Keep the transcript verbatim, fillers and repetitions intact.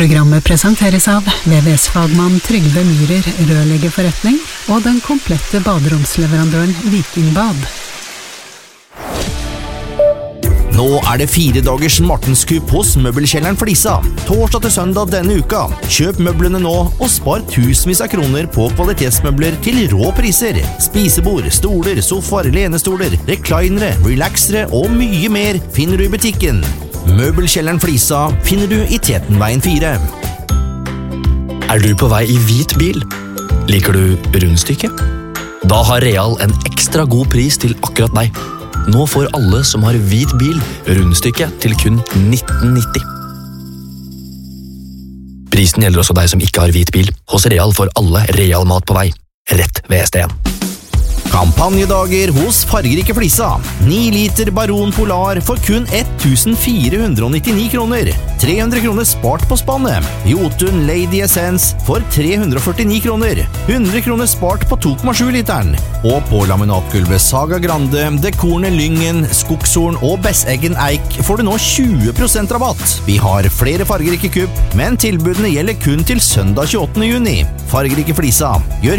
Programmet presenteres av V V S-fagmann Trygve Myhrer, rørleggerforretning, og den komplette baderomsleverandøren Vikingbad. Nå er det fire dagers Martenskupp hos Møbelkjelleren Flisa. Torsdag til søndag denne uka. Kjøp møblene nå og spar tusenvis av kroner på kvalitetsmøbler til rå priser. Spisebord, stoler, sofaer, lenestoler, reklinere, relaxere og mye mer finner du i butikken. Møbelkjelleren Flisa finner du i Tetenveien fire. Er du på vei i hvit bil? Liker du rundstykke? Da har Real en ekstra god pris til akkurat deg. Nå får alle som har hvit bil rundstykke til kun nitten nitti. Prisen gjelder også deg som ikke har hvit bil. Hos Real får alle Real mat på vei. Rett ved stedet. Kampanjedager hos Fargerike Flisa. ni liter Baron Polar for kun tusen fire hundre nittini kroner. tre hundre kroner spart på spannet. Jotun Lady Essence for tre hundre førtini kroner. hundre kroner spart på to komma sju literen. Og på laminatgulvet Saga Grande, Dekorne Lyngen, Skogshorn og Besseggen Eik får du nå tjue prosent rabatt. Vi har flere Fargerike kupp, men tilbudene gjelder kun til søndag tjueåttende juni. Fargerike Flisa. Gjør